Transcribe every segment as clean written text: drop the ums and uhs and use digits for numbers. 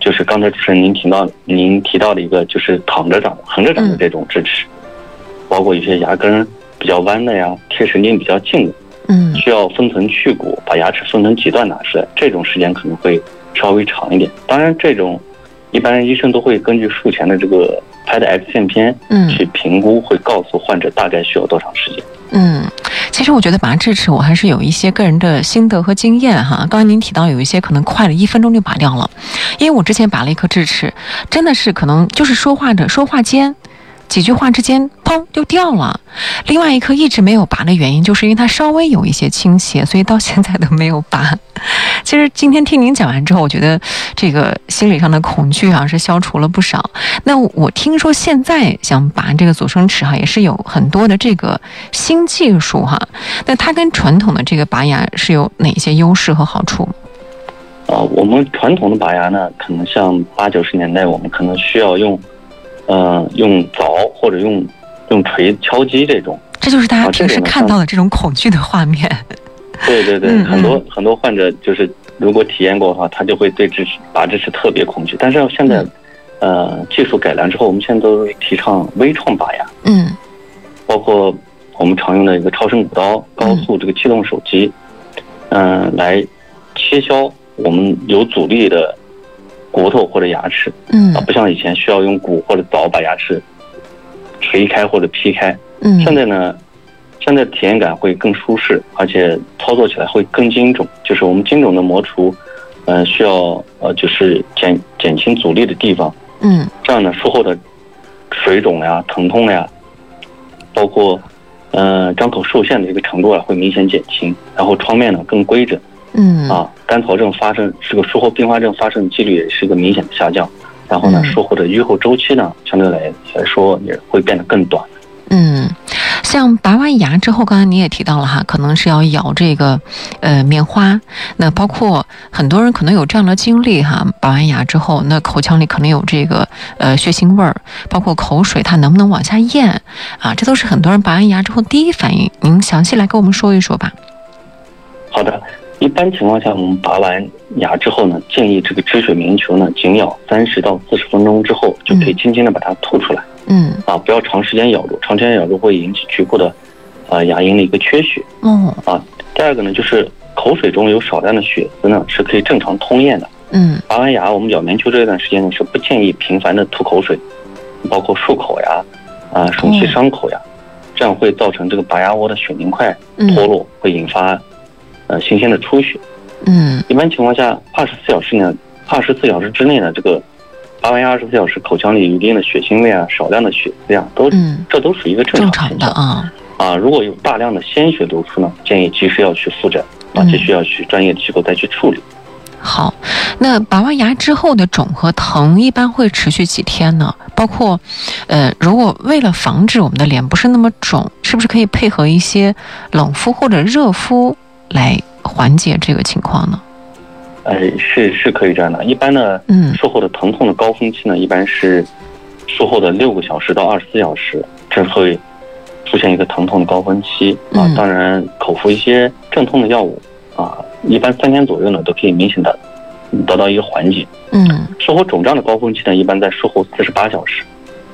就是刚才主持人您提到的一个，就是躺着长、横着长的这种智齿，包括有些牙根比较弯的呀，贴神经比较近的，需要分层去骨，把牙齿分成几段拿出来，这种时间可能会稍微长一点。当然，这种一般医生都会根据术前的这个拍的 X 线片去评估，会告诉患者大概需要多长时间。 其实我觉得拔智齿我还是有一些个人的心得和经验哈。刚才您提到有一些可能快了1分钟就拔掉了，因为我之前拔了一颗智齿，真的是可能就是说话间几句话之间砰就掉了。另外一颗一直没有拔的原因就是因为它稍微有一些倾斜，所以到现在都没有拔。其实今天听您讲完之后，我觉得这个心理上的恐惧是消除了不少。那我听说现在想拔这个阻生齿也是有很多的这个新技术那它跟传统的这个拔牙是有哪些优势和好处？ 我们传统的拔牙呢，可能像80、90年代，我们可能需要用凿或者用锤敲击这种， 这就是大家平时看到的这种恐惧的画面。 对，很多患者就是如果体验过的话，他就会对拔智齿特别恐惧。但是现在技术改良之后，我们现在都提倡微创拔牙，包括我们常用的一个超声骨刀、高速这个气动手机，来切削我们有阻力的骨头或者牙齿，不像以前需要用骨或者凿把牙齿锤开或者劈开。现在体验感会更舒适，而且操作起来会更精准。就是我们精准的磨除，需要就是减轻阻力的地方，这样呢术后的水肿呀、疼痛呀，包括张口受限的这个程度会明显减轻，然后创面呢更规整，干槽症发生这个术后并发症发生的几率也是一个明显的下降。然后呢，术后的愈后周期呢，相对来说也会变得更短。 像拔完牙之后，刚才你也提到了可能是要咬这个棉花。那包括很多人可能有这样的经历拔完牙之后，那口腔里可能有这个血腥味儿，包括口水它能不能往下咽这都是很多人拔完牙之后第一反应。您详细来跟我们说一说吧。 好的，一般情况下，我们拔完牙之后呢，建议这个止血棉球呢，仅咬30到40分钟之后，就可以轻轻的把它吐出来。不要长时间咬住，长时间咬住会引起局部的牙龈的一个缺血。第二个呢，就是口水中有少量的血丝呢，是可以正常通咽的。拔完牙我们咬棉球这段时间呢，是不建议频繁的吐口水，包括漱口呀、吮吸伤口呀，这样会造成这个拔牙窝的血凝块脱落，会引发新鲜的出血。一般情况下，24小时之内呢，这个拔完牙24小时，口腔里有一定的血腥味少量的血丝这都属于一个正常的如果有大量的鲜血流出呢，建议及时要去复诊急需要去专业的机构再去处理。 好，那拔完牙之后的肿和疼一般会持续几天呢？包括如果为了防止我们的脸不是那么肿，是不是可以配合一些冷敷或者热敷来缓解这个情况呢？ 是可以这样的。一般呢，术后的疼痛的高峰期呢，一般是术后的6个小时到24小时，这会出现一个疼痛的高峰期当然，口服一些镇痛的药物一般3天左右呢，都可以明显的得到一个缓解。术后肿胀的高峰期呢，一般在术后48小时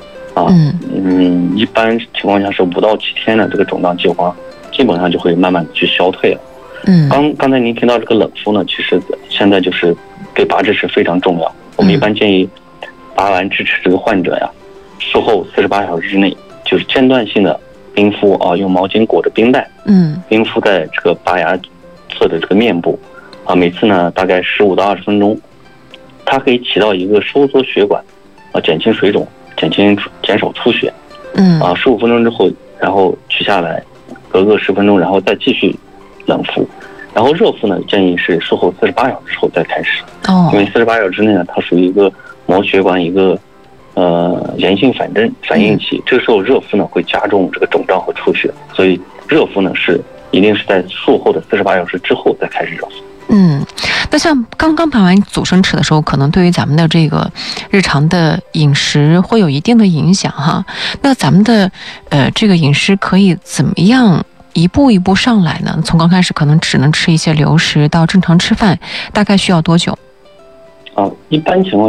一般情况下是5到7天的这个肿胀基本上就会慢慢的去消退了。刚才您提到这个冷敷呢，其实现在就是对拔智齿非常重要。我们一般建议拔完智齿这个患者术后48小时之内，就是间断性的冰敷用毛巾裹着冰袋，冰敷在这个拔牙侧的这个面部每次呢大概15到20分钟，它可以起到一个收缩血管减轻水肿、减少出血。15分钟之后，然后取下来，隔个10分钟，然后再继续冷敷。然后热敷呢，建议是术后48小时后再开始。因为48小时之内呢，它属于一个毛血管一个炎性反应期，这个时候热敷呢会加重这个肿胀和出血，所以热敷呢一定是在术后的48小时之后再开始热敷。 那像刚刚拔完阻生齿的时候，可能对于咱们的这个日常的饮食会有一定的影响那咱们的这个饮食可以怎么样一步一步上来呢？从刚开始可能只能吃一些流食到正常吃饭，大概需要多久？ 一般情况